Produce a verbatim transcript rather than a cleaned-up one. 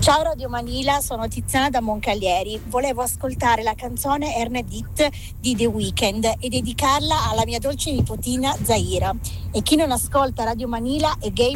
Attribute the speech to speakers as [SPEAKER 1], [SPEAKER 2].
[SPEAKER 1] Ciao Radio Manila, sono Tiziana da Moncalieri. Volevo ascoltare la canzone Ernest It di The Weeknd e dedicarla alla mia dolce nipotina Zaira. E chi non ascolta Radio Manila è gay